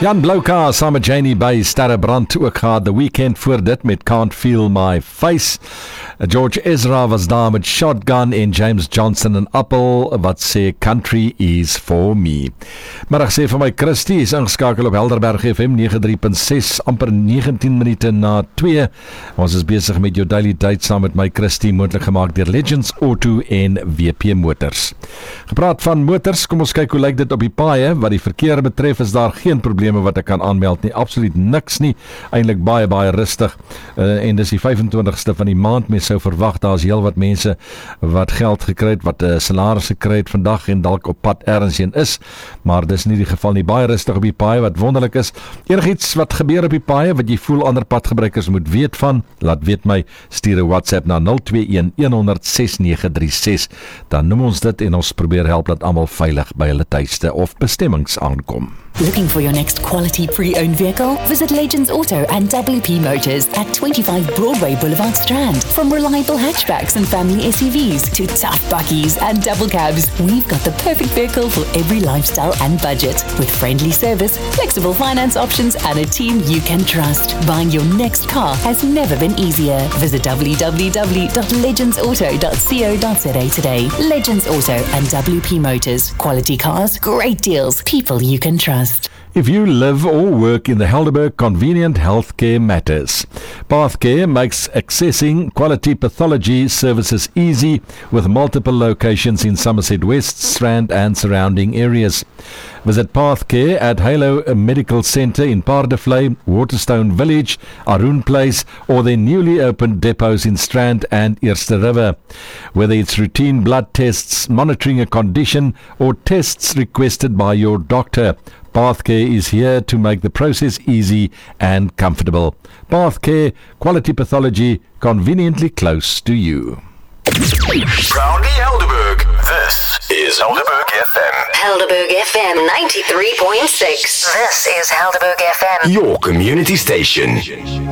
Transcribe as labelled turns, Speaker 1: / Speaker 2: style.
Speaker 1: Jan Blouka saam met Janie by Sterrebrand ook gehad, The Weekend voor dit met Can't Feel My Face. George Ezra was daar met Shotgun en James Johnson en Apple wat sê Country is for me. Middag sê vir my Christie is ingeskakel op Helderberg FM 93.6, amper 19 minute na 2. Ons is besig met jou daily date saam met my Christie, moontlik gemaak deur Legends Auto en WP Motors. Gepraat van motors, kom ons kyk hoe lyk dit op die paaie. Wat die verkeer betref is daar geen probleme wat ek kan aanmeld nie, absoluut niks nie, eintlik baie rustig, en dis die 25ste van die maand. Mens sou verwag, daar is heel wat mense wat geld gekry het, wat salaris gekry het vandag en dalk op pad ergens heen is, maar dis nie die geval nie, baie rustig op die paai, wat wonderlik is. Enigiets wat gebeur op die paai, wat jy voel ander padgebruikers moet weet van, laat weet my, stuur 'n WhatsApp na 021-100-6936, dan noem ons dit en ons probeer help dat almal veilig by hulle tuiste of bestemmings aankom.
Speaker 2: Looking for your next quality pre-owned vehicle? Visit Legends Auto and WP Motors at 25 Broadway Boulevard Strand. From reliable hatchbacks and family SUVs to tough buckies and double cabs, we've got the perfect vehicle for every lifestyle and budget. With friendly service, flexible finance options and a team you can trust. Buying your next car has never been easier. Visit www.legendsauto.co.za today. Legends Auto and WP Motors. Quality cars, great deals, people you can trust.
Speaker 1: If you live or work in the Helderberg, convenient healthcare matters. Pathcare makes accessing quality pathology services easy with multiple locations in Somerset West, Strand and surrounding areas. Visit Pathcare at Halo Medical Centre in Paardevlei, Waterstone Village, Arun Place, or their newly opened depots in Strand and Eerste River. Whether it's routine blood tests, monitoring a condition, or tests requested by your doctor, Pathcare is here to make the process easy and comfortable. Pathcare, quality pathology, conveniently close to you.
Speaker 3: Proudly Helderberg, this is Helderberg FM.
Speaker 4: Helderberg FM 93.6.
Speaker 3: This is Helderberg FM, your community station.